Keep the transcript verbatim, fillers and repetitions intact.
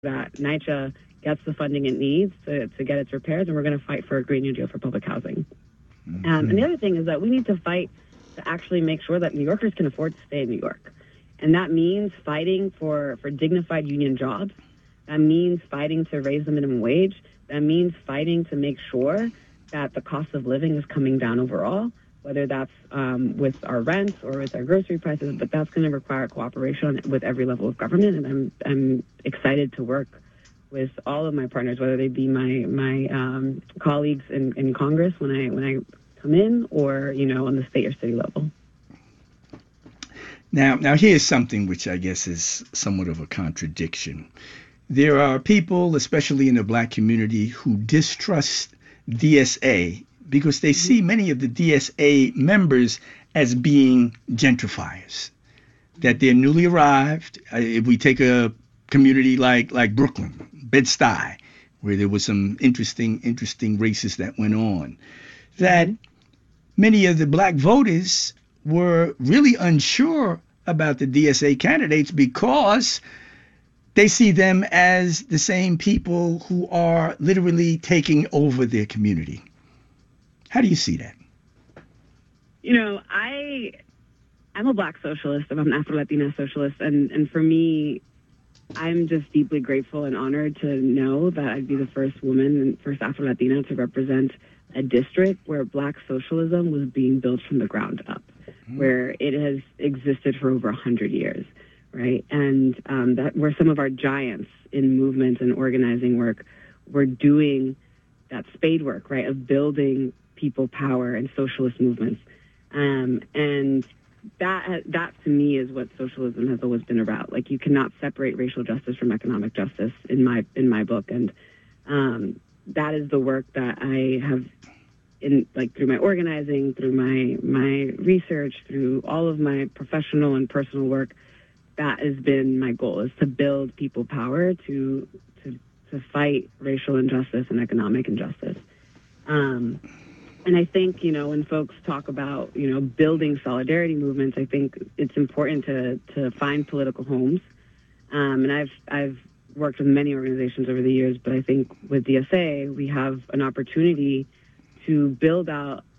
that NYCHA gets the funding it needs to, to get its repairs, and we're going to fight for a Green New Deal for public housing. Mm-hmm. Um, and the other thing is that we need to fight to actually make sure that New Yorkers can afford to stay in New York. And that means fighting for, for dignified union jobs. That means fighting to raise the minimum wage. That means fighting to make sure that the cost of living is coming down overall, whether that's um, with our rents or with our grocery prices, but that's going to require cooperation with every level of government. And I'm, I'm excited to work with all of my partners, whether they be my my um, colleagues in, in Congress when I when I come in, or you know on the state or city level. Now, now here's something which I guess is somewhat of a contradiction. There are people, especially in the Black community, who distrust D S A because they see many of the D S A members as being gentrifiers, that they're newly arrived. If we take a community like like Brooklyn, Bed-Stuy, where there was some interesting interesting races that went on, that many of the Black voters were really unsure about the D S A candidates because they see them as the same people who are literally taking over their community. How do you see that? You know, I, I'm a Black socialist. I'm an Afro-Latina socialist. And, and for me, I'm just deeply grateful and honored to know that I'd be the first woman and first Afro-Latina to represent a district where Black socialism was being built from the ground up, mm-hmm. where it has existed for over one hundred years, right? And um, that where some of our giants in movement and organizing work were doing that spade work, right, of building people power and socialist movements. Um, and that that to me is what socialism has always been about. Like, you cannot separate racial justice from economic justice in my in my book, and um, that is the work that I have in like through my organizing, through my my research, through all of my professional and personal work. That has been my goal, is to build people power to to to fight racial injustice and economic injustice. Um, And I think, you know, when folks talk about, you know, building solidarity movements, I think it's important to, to find political homes. Um, and I've I've worked with many organizations over the years, but I think with D S A, we have an opportunity to build out